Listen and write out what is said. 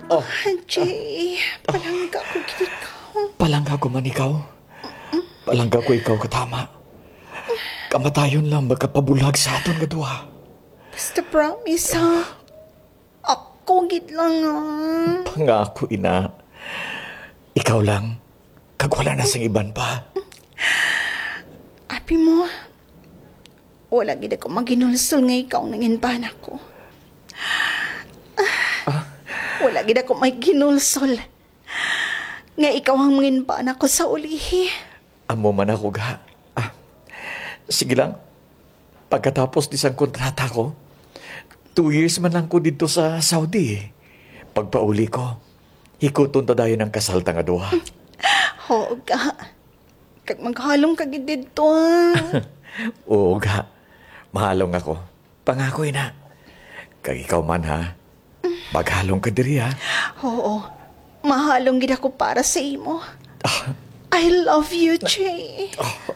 Oh, Jay, palangga ko ikaw. palangga ko man ikaw. Palangga ko ikaw katama. Kamatayon lang magkapabulag sa aton nga duha. Basta promise ha. Ako gid lang Pangako, ina. Ikaw lang. Kag wala na sang iban pa. Api mo, wala gid ako maginulsol nga ikaw nanginban ako. Wala gid ako may ginulsol. Nga ikaw ang manginban ako sa ulihi. Amo man ako ga. Sige lang. Pagkatapos di sang kontrata ko, 2 years man lang ko dito sa Saudi. Pagpauli ko, hikuton ta dayon ng kasal ta nga duha. Oo ka. Kag maghalong ka gid dito Oo ga. Mahalong ako. Pangako, ina. Kag ikaw man ha. Maghalong ka diri ha. Oo. Mahalong gid ako para sa imo. I love you, Jay.